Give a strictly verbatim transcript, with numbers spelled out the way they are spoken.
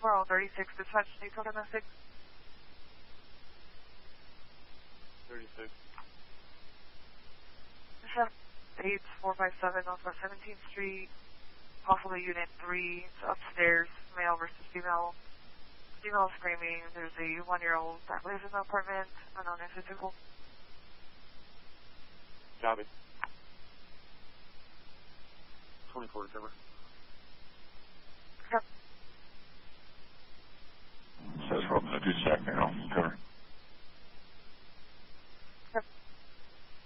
four oh thirty-six, dispatch, detail domestic. thirty-six. eight four five seven, Northwest seventeenth Street, possibly Unit three, it's upstairs, male versus female. Female screaming, there's a one-year-old that lives in the apartment, unknown individual. Copy. twenty-four, December.